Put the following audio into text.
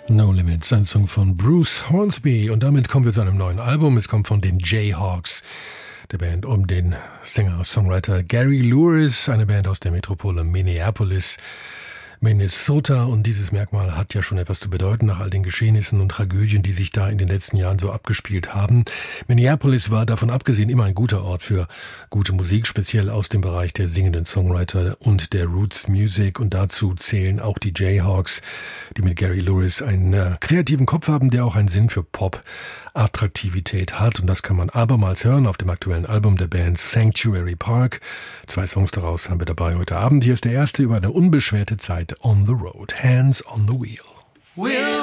No Limits, ein Song von Bruce Hornsby. Und damit kommen wir zu einem neuen Album. Es kommt von den Jayhawks, der Band um den Sänger-Songwriter Gary Lewis, eine Band aus der Metropole Minneapolis, Minnesota. Und dieses Merkmal hat ja schon etwas zu bedeuten nach all den Geschehnissen und Tragödien, die sich da in den letzten Jahren so abgespielt haben. Minneapolis war davon abgesehen immer ein guter Ort für gute Musik, speziell aus dem Bereich der singenden Songwriter und der Roots Music. Und dazu zählen auch die Jayhawks, die mit Gary Lewis einen kreativen Kopf haben, der auch einen Sinn für Pop-Attraktivität hat. Und das kann man abermals hören auf dem aktuellen Album der Band Sanctuary Park. 2 Songs daraus haben wir dabei heute Abend. Hier ist der erste über eine unbeschwerte Zeit on the road. Hands on the wheel.